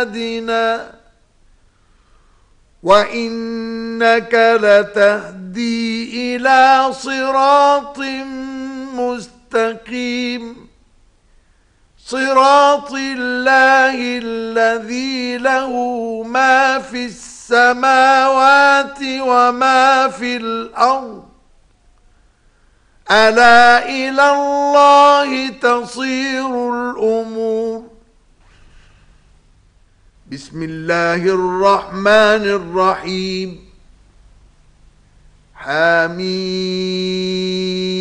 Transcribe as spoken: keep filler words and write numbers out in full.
بِآيَاتِنَا وَإِنَّكَ لَتَهْدِي إِلَى صِرَاطٍ مُسْتَقِيمٍ صِرَاطِ اللَّهِ الَّذِي لَهُ مَا فِي السَّمَاوَاتِ وَمَا فِي الْأَرْضِ أَلَا إِلَى اللَّهِ تَصِيرُ الْأُمُورُ. بسم الله الرحمن الرحيم. حميم